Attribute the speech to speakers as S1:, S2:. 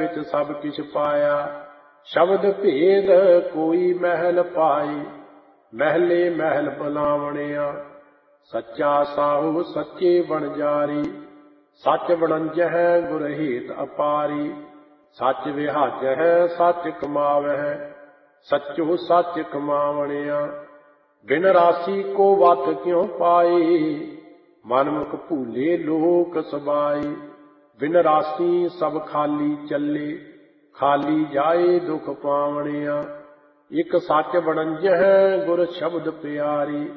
S1: विच सब किछ पाया। शब्द भेद कोई महल पाए, महले महल बनावणिया। सच्चा साहु सच्चे बनजारी, सच वणंजह गुर हेत अपारी। सच विहाजह सच कमावह, सचो सच कमावणिया। बिन राशि को वत क्यों पाए, मनमुख भूले लोक सबाई। बिन राशि सब खाली चले, खाली जाए दुख पावणिया। इक सच वणंजह गुर शब्द प्यारी,